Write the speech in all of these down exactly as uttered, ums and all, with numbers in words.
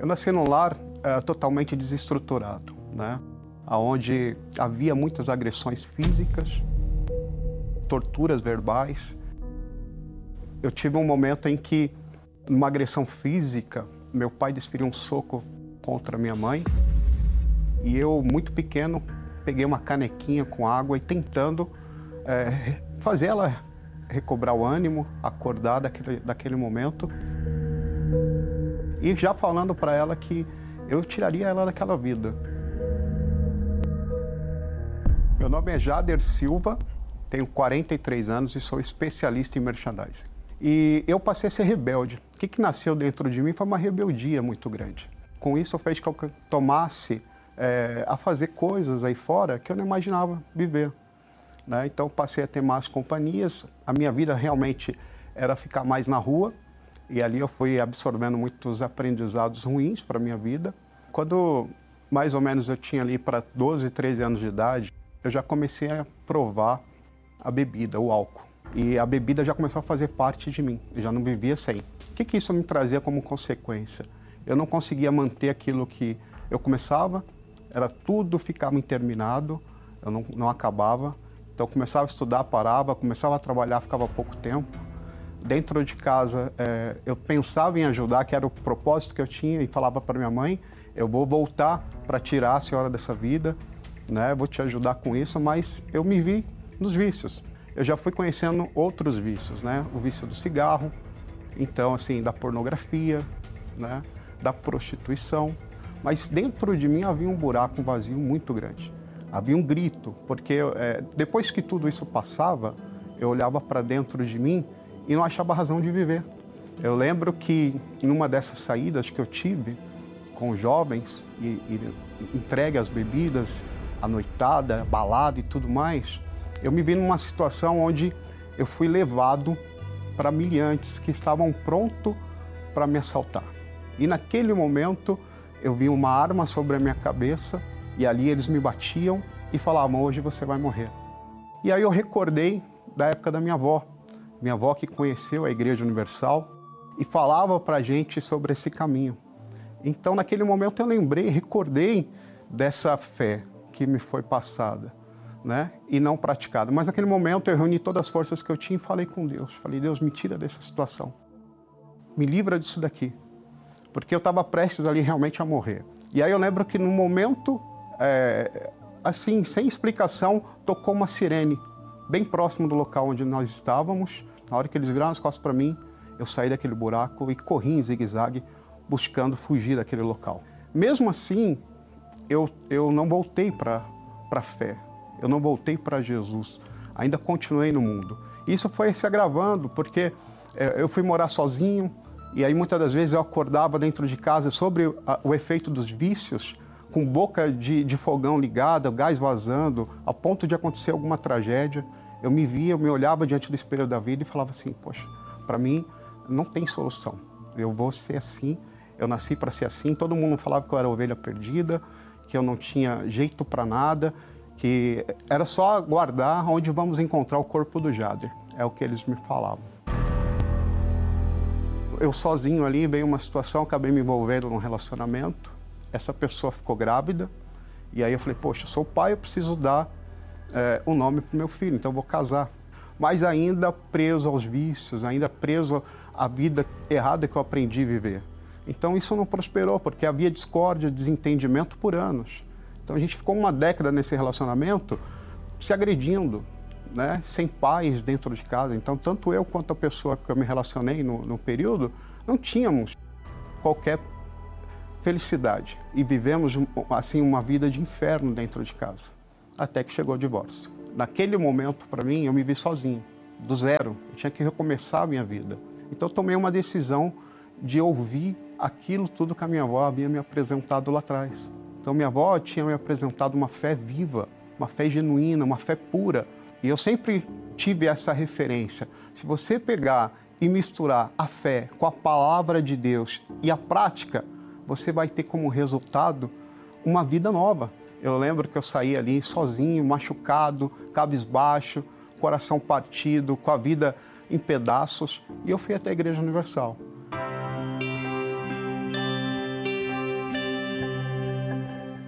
Eu nasci num lar é, totalmente desestruturado, né? Onde havia muitas agressões físicas, torturas verbais. Eu tive um momento em que, numa agressão física, meu pai desferiu um soco contra minha mãe e eu, muito pequeno, peguei uma canequinha com água e tentando é, fazer ela recobrar o ânimo, acordar daquele, daquele momento e já falando para ela que eu tiraria ela daquela vida. Meu nome é Jader Silva, tenho quarenta e três anos e sou especialista em merchandising. E eu passei a ser rebelde. O que, que nasceu dentro de mim foi uma rebeldia muito grande. Com isso, fez com que eu tomasse é, a fazer coisas aí fora que eu não imaginava viver, né? Então, passei a ter mais companhias. A minha vida realmente era ficar mais na rua. E ali eu fui absorvendo muitos aprendizados ruins para a minha vida. Quando mais ou menos eu tinha ali para doze, treze anos de idade, eu já comecei a provar a bebida, o álcool. E a bebida já começou a fazer parte de mim, eu já não vivia sem. O que, que isso me trazia como consequência? Eu não conseguia manter aquilo que eu começava, era tudo ficava interminado, eu não, não acabava. Então eu começava a estudar, parava, começava a trabalhar, ficava pouco tempo. Dentro de casa, é, eu pensava em ajudar, que era o propósito que eu tinha, e falava para minha mãe, eu vou voltar para tirar a senhora dessa vida, né? Vou te ajudar com isso, mas eu me vi nos vícios. Eu já fui conhecendo outros vícios, né? O vício do cigarro, então, assim, da pornografia, né? Da prostituição. Mas dentro de mim havia um buraco, um vazio muito grande. Havia um grito, porque é, depois que tudo isso passava, eu olhava para dentro de mim e não achava razão de viver. Eu lembro que numa dessas saídas que eu tive com jovens e, e entregue às bebidas, a noitada, balada e tudo mais, eu me vi numa situação onde eu fui levado para miliantes que estavam prontos para me assaltar. E naquele momento eu vi uma arma sobre a minha cabeça e ali eles me batiam e falavam, hoje você vai morrer. E aí eu recordei da época da minha avó, minha avó que conheceu a Igreja Universal e falava para a gente sobre esse caminho. Então naquele momento eu lembrei, recordei dessa fé que me foi passada, né? E não praticada. Mas naquele momento eu reuni todas as forças que eu tinha e falei com Deus. Falei, Deus, me tira dessa situação. Me livra disso daqui. Porque eu estava prestes ali realmente a morrer. E aí eu lembro que no momento, é, assim, sem explicação, tocou uma sirene, bem próximo do local onde nós estávamos. Na hora que eles viraram as costas para mim, eu saí daquele buraco e corri em zigue-zague, buscando fugir daquele local. Mesmo assim, eu, eu não voltei para a fé, eu não voltei para Jesus, ainda continuei no mundo. Isso foi se agravando, porque é, eu fui morar sozinho, e aí muitas das vezes eu acordava dentro de casa sobre a, o efeito dos vícios, com boca de, de fogão ligada, gás vazando, a ponto de acontecer alguma tragédia. Eu me via, eu me olhava diante do espelho da vida e falava assim, poxa, para mim não tem solução, eu vou ser assim, eu nasci para ser assim. Todo mundo falava que eu era ovelha perdida, que eu não tinha jeito para nada, que era só aguardar onde vamos encontrar o corpo do Jader, é o que eles me falavam. Eu sozinho ali, veio uma situação, acabei me envolvendo num relacionamento, essa pessoa ficou grávida, e aí eu falei, poxa, eu sou pai, eu preciso dar é, um nome para o meu filho, então eu vou casar. Mas ainda preso aos vícios, ainda preso à vida errada que eu aprendi a viver. Então isso não prosperou, porque havia discórdia, desentendimento por anos. Então a gente ficou uma década nesse relacionamento se agredindo, né? Sem paz dentro de casa. Então tanto eu quanto a pessoa que eu me relacionei no, no período, não tínhamos qualquer felicidade. E vivemos assim uma vida de inferno dentro de casa, até que chegou o divórcio. Naquele momento, para mim, eu me vi sozinho, do zero. Eu tinha que recomeçar a minha vida. Então eu tomei uma decisão de ouvir aquilo tudo que a minha avó havia me apresentado lá atrás. Então minha avó tinha me apresentado uma fé viva, uma fé genuína, uma fé pura. E eu sempre tive essa referência. Se você pegar e misturar a fé com a palavra de Deus e a prática, você vai ter como resultado uma vida nova. Eu lembro que eu saí ali sozinho, machucado, cabisbaixo, coração partido, com a vida em pedaços, e eu fui até a Igreja Universal.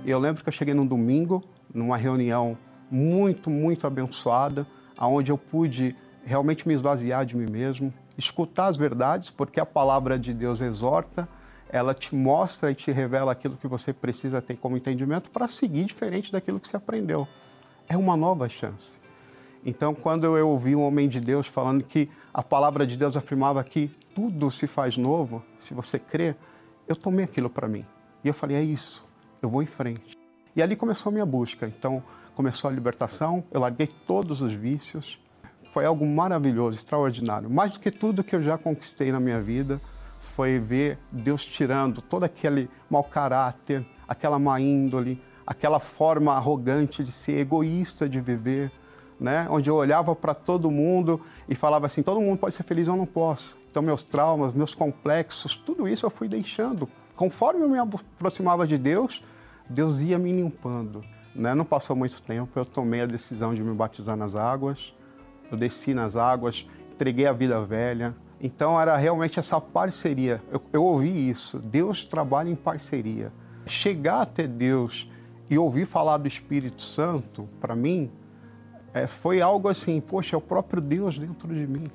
Eu lembro que eu cheguei num domingo, numa reunião muito, muito abençoada, onde eu pude realmente me esvaziar de mim mesmo, escutar as verdades, porque a palavra de Deus exorta, ela te mostra e te revela aquilo que você precisa ter como entendimento para seguir diferente daquilo que você aprendeu. É uma nova chance. Então, quando eu ouvi um homem de Deus falando que a palavra de Deus afirmava que tudo se faz novo, se você crê, eu tomei aquilo para mim. E eu falei, é isso, eu vou em frente. E ali começou a minha busca. Então, começou a libertação, eu larguei todos os vícios. Foi algo maravilhoso, extraordinário. Mais do que tudo que eu já conquistei na minha vida, foi ver Deus tirando todo aquele mau caráter, aquela má índole, aquela forma arrogante de ser, egoísta de viver, né? Onde eu olhava para todo mundo e falava assim, todo mundo pode ser feliz, eu não posso. Então, meus traumas, meus complexos, tudo isso eu fui deixando. Conforme eu me aproximava de Deus, Deus ia me limpando, né? Não passou muito tempo, eu tomei a decisão de me batizar nas águas, eu desci nas águas, entreguei a vida velha. Então, era realmente essa parceria. Eu, eu ouvi isso, Deus trabalha em parceria. Chegar até Deus e ouvir falar do Espírito Santo, para mim, é, foi algo assim, poxa, é o próprio Deus dentro de mim.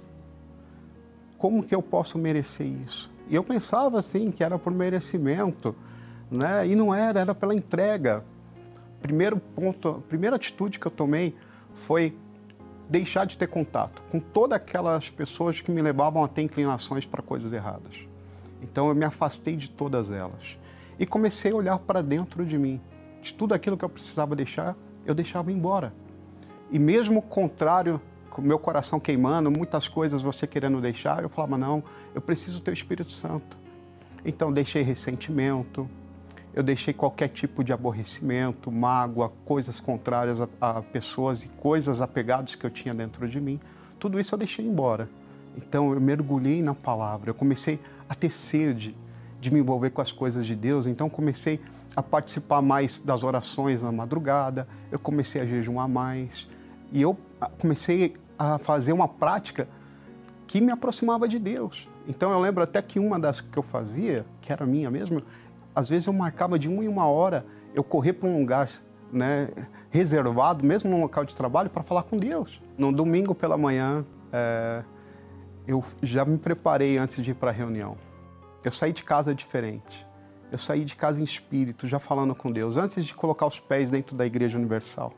Como que eu posso merecer isso? E eu pensava assim, que era por merecimento, né? E não era, era pela entrega. Primeiro ponto, a primeira atitude que eu tomei foi deixar de ter contato com todas aquelas pessoas que me levavam a ter inclinações para coisas erradas. Então eu me afastei de todas elas e comecei a olhar para dentro de mim. De tudo aquilo que eu precisava deixar, eu deixava embora. E mesmo contrário, com o meu coração queimando, muitas coisas você querendo deixar, eu falava, não, eu preciso ter o Espírito Santo. Então deixei ressentimento, eu deixei qualquer tipo de aborrecimento, mágoa, coisas contrárias a, a pessoas e coisas apegadas que eu tinha dentro de mim. Tudo isso eu deixei embora. Então eu mergulhei na palavra, eu comecei a ter sede de me envolver com as coisas de Deus. Então comecei a participar mais das orações na madrugada, eu comecei a jejuar mais e eu comecei a fazer uma prática que me aproximava de Deus. Então eu lembro até que uma das que eu fazia, que era minha mesmo, às vezes eu marcava de uma em uma hora, eu correr para um lugar, né, reservado, mesmo no local de trabalho, para falar com Deus. No domingo pela manhã, é, eu já me preparei antes de ir para a reunião. Eu saí de casa diferente. Eu saí de casa em espírito, já falando com Deus, antes de colocar os pés dentro da Igreja Universal.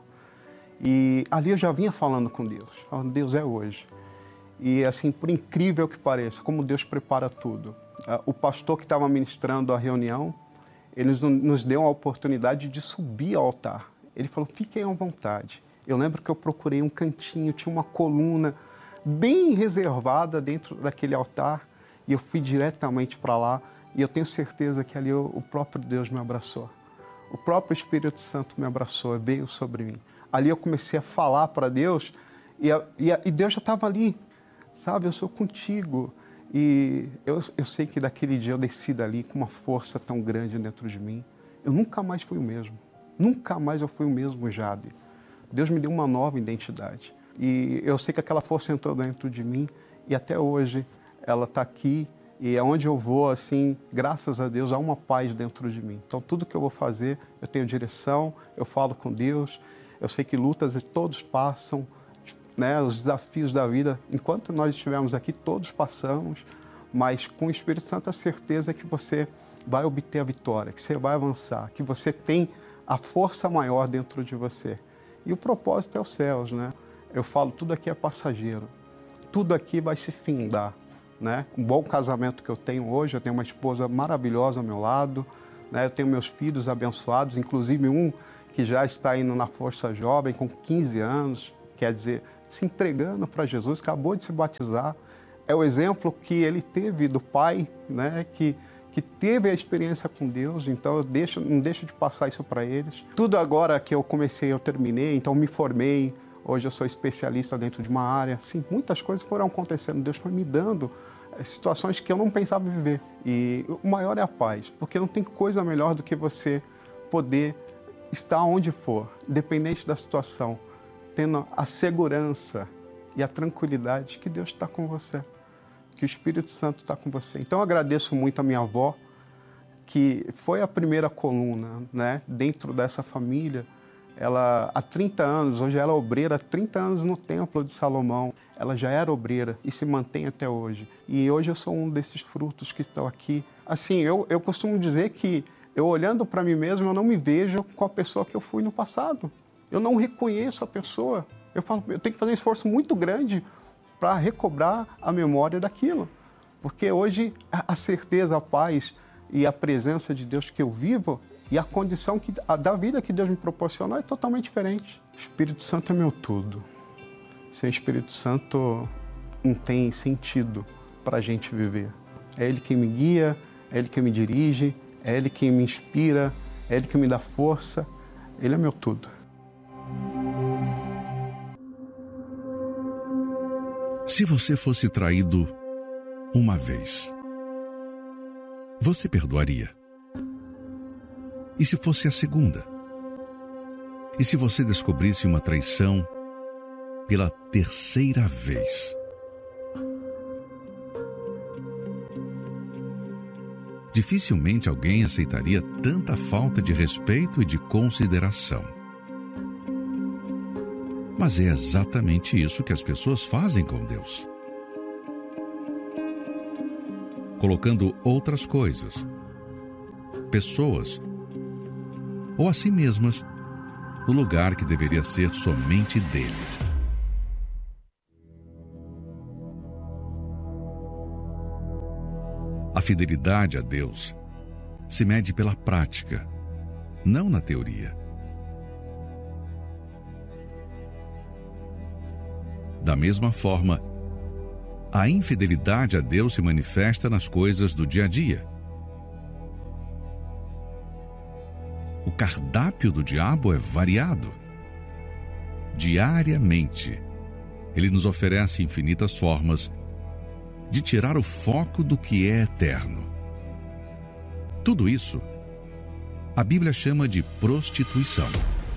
E ali eu já vinha falando com Deus, falando, Deus, é hoje. E assim, por incrível que pareça, como Deus prepara tudo. O pastor que estava ministrando a reunião, ele nos deu a oportunidade de subir ao altar. Ele falou, fiquem à vontade. Eu lembro que eu procurei um cantinho, tinha uma coluna bem reservada dentro daquele altar, e eu fui diretamente para lá, e eu tenho certeza que ali o, o próprio Deus me abraçou. O próprio Espírito Santo me abraçou, veio sobre mim. Ali eu comecei a falar para Deus, e, a, e, a, e Deus já estava ali, sabe, eu sou contigo. E eu, eu sei que daquele dia eu desci dali com uma força tão grande dentro de mim. Eu nunca mais fui o mesmo. Nunca mais eu fui o mesmo Jade. Deus me deu uma nova identidade. E eu sei que aquela força entrou dentro de mim e até hoje ela está aqui. E aonde eu vou, assim, graças a Deus, há uma paz dentro de mim. Então tudo que eu vou fazer, eu tenho direção, eu falo com Deus. Eu sei que lutas todos passam, né, os desafios da vida, enquanto nós estivermos aqui, todos passamos, mas com o Espírito Santo a certeza é que você vai obter a vitória, que você vai avançar, que você tem a força maior dentro de você. E o propósito é os céus, né? Eu falo, tudo aqui é passageiro, tudo aqui vai se findar, né? Um bom casamento que eu tenho hoje, eu tenho uma esposa maravilhosa ao meu lado, né? Eu tenho meus filhos abençoados, inclusive um que já está indo na Força Jovem com quinze anos, quer dizer, se entregando para Jesus, acabou de se batizar. É o exemplo que ele teve do pai, né, que, que teve a experiência com Deus, então eu deixo, não deixo de passar isso para eles. Tudo agora que eu comecei, eu terminei, então me formei, hoje eu sou especialista dentro de uma área. Sim, muitas coisas foram acontecendo, Deus foi me dando situações que eu não pensava viver. E o maior é a paz, porque não tem coisa melhor do que você poder estar onde for, independente da situação, tendo a segurança e a tranquilidade que Deus está com você, que o Espírito Santo está com você. Então eu agradeço muito a minha avó, que foi a primeira coluna, né, dentro dessa família. Ela, há trinta anos, hoje ela é obreira, há trinta anos no Templo de Salomão. Ela já era obreira e se mantém até hoje. E hoje eu sou um desses frutos que estão aqui. Assim, eu, eu costumo dizer que eu olhando para mim mesmo, eu não me vejo com a pessoa que eu fui no passado. Eu não reconheço a pessoa. Eu falo, eu tenho que fazer um esforço muito grande para recobrar a memória daquilo. Porque hoje a certeza, a paz e a presença de Deus que eu vivo e a condição que, a, da vida que Deus me proporcionou é totalmente diferente. O Espírito Santo é meu tudo. Sem Espírito Santo não tem sentido para a gente viver. É Ele quem me guia, é Ele quem me dirige, é Ele quem me inspira, é Ele que me dá força. Ele é meu tudo. Se você fosse traído uma vez, você perdoaria? E se fosse a segunda? E se você descobrisse uma traição pela terceira vez? Dificilmente alguém aceitaria tanta falta de respeito e de consideração. Mas é exatamente isso que as pessoas fazem com Deus. Colocando outras coisas, pessoas ou a si mesmas no lugar que deveria ser somente dele. A fidelidade a Deus se mede pela prática, não na teoria. Da mesma forma, a infidelidade a Deus se manifesta nas coisas do dia a dia. O cardápio do diabo é variado. Diariamente, ele nos oferece infinitas formas de tirar o foco do que é eterno. Tudo isso, a Bíblia chama de prostituição.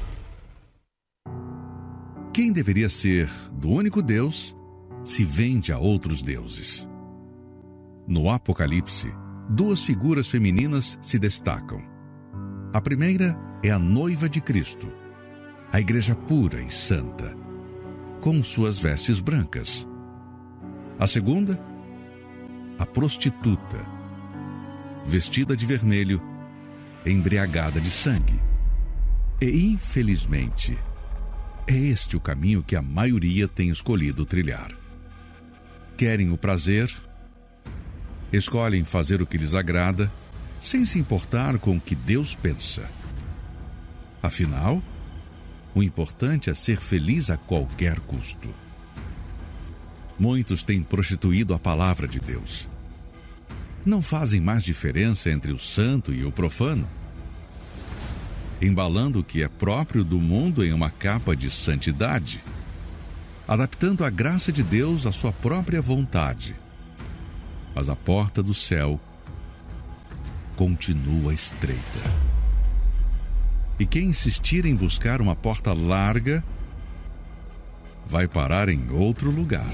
Quem deveria ser do único Deus se vende a outros deuses. No Apocalipse, duas figuras femininas se destacam. A primeira é a noiva de Cristo, a igreja pura e santa, com suas vestes brancas. A segunda, a prostituta, vestida de vermelho, embriagada de sangue. E, infelizmente, é este o caminho que a maioria tem escolhido trilhar. Querem o prazer, escolhem fazer o que lhes agrada, sem se importar com o que Deus pensa. Afinal, o importante é ser feliz a qualquer custo. Muitos têm prostituído a palavra de Deus. Não fazem mais diferença entre o santo e o profano, embalando o que é próprio do mundo em uma capa de santidade, adaptando a graça de Deus à sua própria vontade. Mas a porta do céu continua estreita. E quem insistir em buscar uma porta larga vai parar em outro lugar.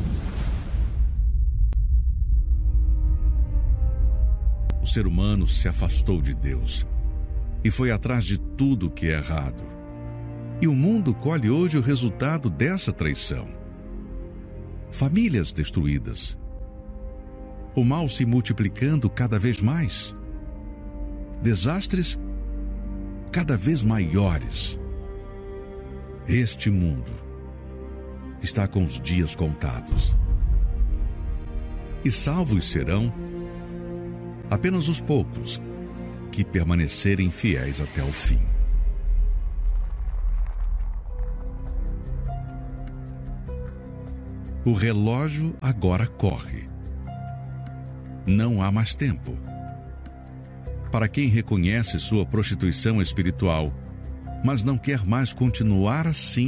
O ser humano se afastou de Deus e foi atrás de tudo que é errado. E o mundo colhe hoje o resultado dessa traição. Famílias destruídas. O mal se multiplicando cada vez mais. Desastres cada vez maiores. Este mundo está com os dias contados. E salvos serão apenas os poucos que permanecerem fiéis até o fim. O relógio agora corre. Não há mais tempo. Para quem reconhece sua prostituição espiritual, mas não quer mais continuar assim